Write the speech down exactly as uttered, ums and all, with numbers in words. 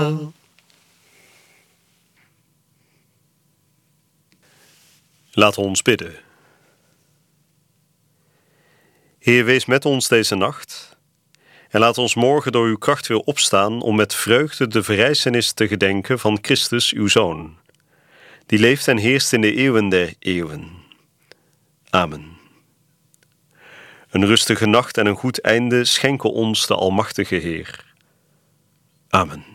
Laten we ons bidden. Heer, wees met ons deze nacht en laat ons morgen door uw kracht weer opstaan om met vreugde de verrijzenis te gedenken van Christus, uw Zoon, die leeft en heerst in de eeuwen der eeuwen. Amen. Een rustige nacht en een goed einde schenken ons de Almachtige Heer. Amen.